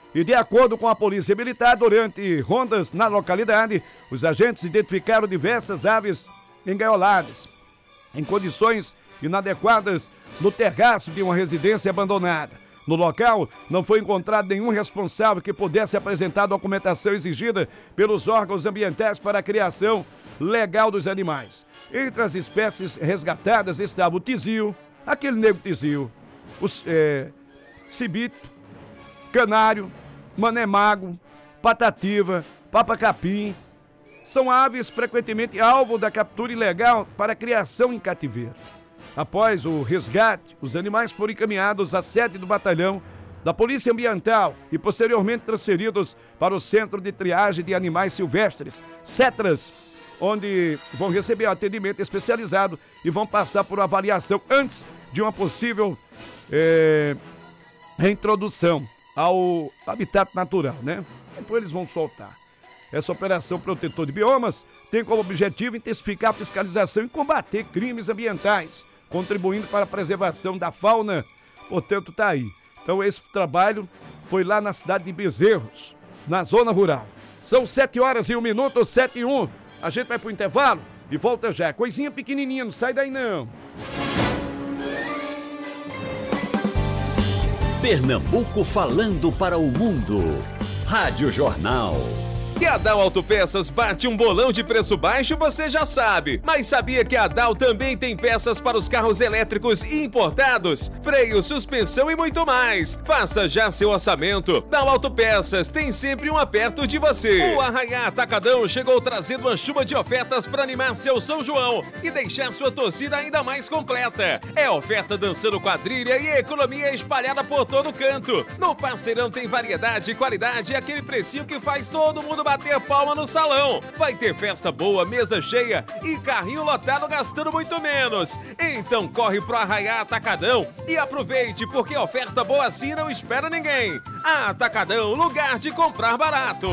E de acordo com a Polícia Militar, durante rondas na localidade, os agentes identificaram diversas aves engaioladas, em condições inadequadas, no terraço de uma residência abandonada. No local, não foi encontrado nenhum responsável que pudesse apresentar a documentação exigida pelos órgãos ambientais para a criação legal dos animais. Entre as espécies resgatadas estava o tizil, aquele negro tizil, o cibito, canário, mané-mago, patativa, papa-capim. São aves frequentemente alvo da captura ilegal para criação em cativeiro. Após o resgate, os animais foram encaminhados à sede do batalhão da Polícia Ambiental e posteriormente transferidos para o Centro de Triagem de Animais Silvestres, CETRAS, onde vão receber atendimento especializado e vão passar por avaliação antes de uma possível reintrodução ao habitat natural, né? Depois eles vão soltar. Essa operação Protetor de Biomas tem como objetivo intensificar a fiscalização e combater crimes ambientais, contribuindo para a preservação da fauna. Portanto, tá aí. Então, esse trabalho foi lá na cidade de Bezerros, na zona rural. São 7h01, 7h01. A gente vai pro intervalo e volta já. Coisinha pequenininha, não sai daí não. Pernambuco falando para o mundo. Rádio Jornal. Que a Dal Autopeças bate um bolão de preço baixo, você já sabe. Mas sabia que a Dal também tem peças para os carros elétricos importados? Freio, suspensão e muito mais. Faça já seu orçamento. Dal Autopeças tem sempre um perto de você. O Arraiá Atacadão chegou trazendo uma chuva de ofertas para animar seu São João e deixar sua torcida ainda mais completa. É oferta dançando quadrilha e economia espalhada por todo canto. No Parceirão tem variedade, qualidade e aquele precinho que faz todo mundo bater palma no salão. Vai ter festa boa, mesa cheia e carrinho lotado gastando muito menos. Então corre pro Arraiá Atacadão e aproveite, porque oferta boa assim não espera ninguém. Atacadão, lugar de comprar barato.